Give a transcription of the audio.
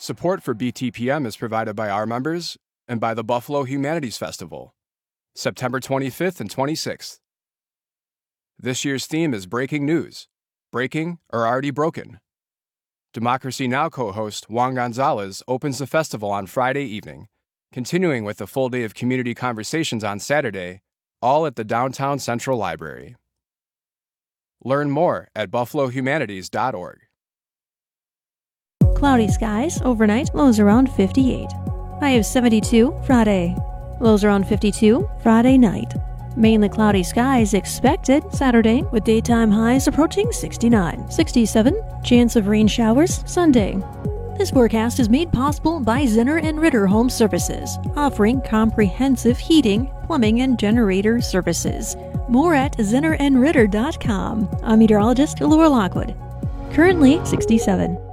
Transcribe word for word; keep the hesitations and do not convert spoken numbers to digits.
Support for B T P M is provided by our members and by the Buffalo Humanities Festival, September twenty-fifth and twenty-sixth. This year's theme is Breaking News, Breaking or Already Broken. Democracy Now! Co-host Juan Gonzalez opens the festival on Friday evening, continuing with a full day of community conversations on Saturday, all at the Downtown Central Library. Learn more at buffalo humanities dot org. Cloudy skies, overnight, lows around fifty-eight. High of seventy-two, Friday. Lows around fifty-two, Friday night. Mainly cloudy skies expected Saturday, with daytime highs approaching sixty-nine. sixty-seven, chance of rain showers Sunday. This forecast is made possible by Zinner and Ritter Home Services, offering comprehensive heating, plumbing, and generator services. More at zinner and ritter dot com. I'm meteorologist Laura Lockwood. Currently sixty-seven.